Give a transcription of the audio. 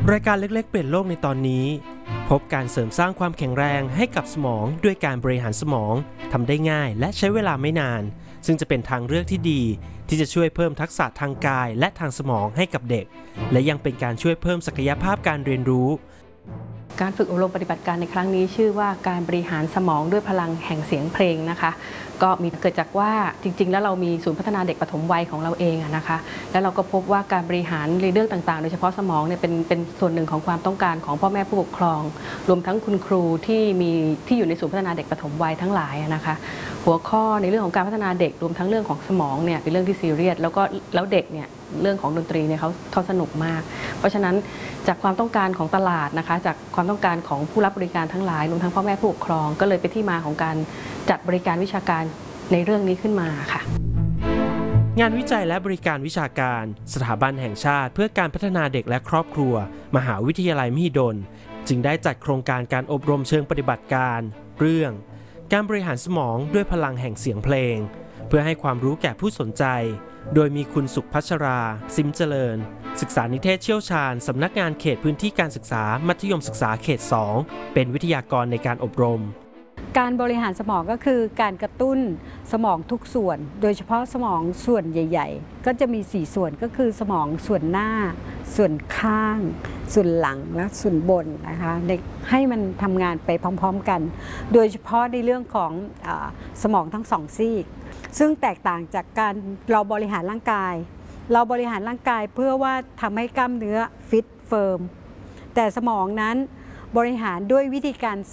รายการเล็กๆเปลี่ยนโลกในตอนนี้พบการเสริมสร้างความแข็งแรงให้กับสมองด้วยการบริหารสมองทำได้ง่ายและใช้เวลาไม่นานซึ่งจะเป็นทางเลือกที่ดีที่จะช่วยเพิ่มทักษะทางกายและทางสมองให้กับเด็กและยังเป็นการช่วยเพิ่มศักยภาพการเรียนรู้การฝึกอบรมปฏิบัติการในครั้งนี้ชื่อว่าการบริหารสมองด้วยพลังแห่งเสียงเพลงนะคะก็มีเกิดจากว่าจริงๆแล้วเรามีศูนย์พัฒนาเด็กปฐมวัยของเราเองนะคะแล้วเราก็พบว่าการบริหารในเรื่องต่างๆโดยเฉพาะสมองเนี่ยเป็นส่วนหนึ่งของความต้องการของพ่อแม่ผู้ปกครองรวมทั้งคุณครูที่อยู่ในศูนย์พัฒนาเด็กปฐมวัยทั้งหลายนะคะหัวข้อในเรื่องของการพัฒนาเด็กรวมทั้งเรื่องของสมองเนี่ยเป็นเรื่องที่ซีเรียสแล้วเด็กเนี่ยเรื่องของดนตรีเนี่ยเขาสนุกมากเพราะฉะนั้นจากความต้องการของตลาดนะคะจากความต้องการของผู้รับบริการทั้งหลายรวมทั้งพ่อแม่ผู้ปกครองก็เลยเป็นที่มาของการจัดบริการวิชาการในเรื่องนี้ขึ้นมาค่ะงานวิจัยและบริการวิชาการสถาบันแห่งชาติเพื่อการพัฒนาเด็กและครอบครัวมหาวิทยาลัยมหิดลจึงได้จัดโครงการการอบรมเชิงปฏิบัติการเรื่องการบริหารสมองด้วยพลังแห่งเสียงเพลงเพื่อให้ความรู้แก่ผู้สนใจโดยมีคุณสุขพัชราซิมเจริญศึกษานิเทศเชี่ยวชาญสำนักงานเขตพื้นที่การศึกษามัธยมศึกษาเขต 2เป็นวิทยากรในการอบรมการบริหารสมองก็คือการกระตุ้นสมองทุกส่วนโดยเฉพาะสมองส่วนใหญ่ๆก็จะมี4ส่วนก็คือสมองส่วนหน้าส่วนข้างส่วนหลังและส่วนบนนะคะให้มันทำงานไปพร้อมๆกันโดยเฉพาะในเรื่องของสมองทั้งสองซีกซึ่งแตกต่างจากการเราบริหารร่างกายเพื่อว่าทำให้กล้ามเนื้อฟิตเฟิร์มแต่สมองนั้นบริหารด้วยวิธีการ